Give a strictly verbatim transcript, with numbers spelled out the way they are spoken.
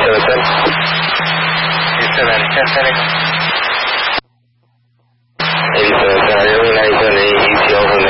eighty-seven. eighty-seven, ten Seneca. eighty-seven, are you ninety-seven, E T L from